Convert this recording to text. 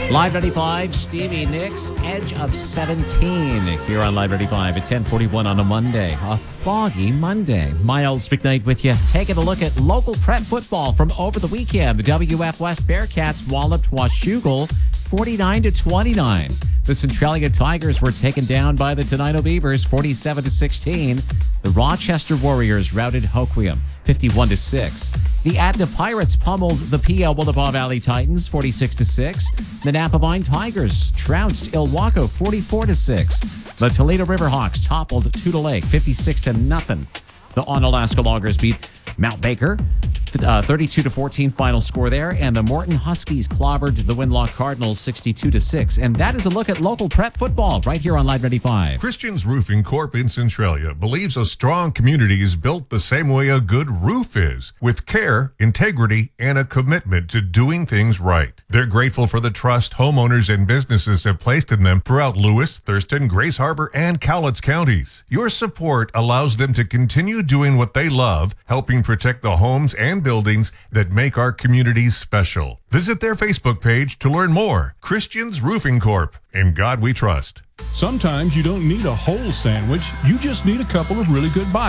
Live 95, Stevie Nicks, Edge of 17 here on Live 95 at 10:41 on a Monday. A foggy Monday. Miles McKnight with you. Taking a look at local prep football from over the weekend. The WF West Bearcats walloped Washougal 49-29. The Centralia Tigers were taken down by the Tenino Beavers 47-16. The Rochester Warriors routed Hoquiam 51-6. The Adna Pirates pummeled the PL Willapa Valley Titans 46-6. The Napavine Tigers trounced Ilwaco 44-6. The Toledo Riverhawks toppled Tudor Lake 56-0. The Onalaska Loggers beat Mount Baker 32-14 final score there, and the Morton Huskies clobbered the Winlock Cardinals 62-6. And that is a look at local prep football right here on Live 95. Christians Roofing Corp in Centralia believes a strong community is built the same way a good roof is, with care, integrity, and a commitment to doing things right. They're grateful for the trust homeowners and businesses have placed in them throughout Lewis, Thurston, Grace Harbor, and Cowlitz counties. Your support allows them to continue doing what they love, helping protect the homes and buildings that make our communities special. Visit their Facebook page to learn more. Christians Roofing Corp. In God we trust. Sometimes you don't need a whole sandwich. You just need a couple of really good bites.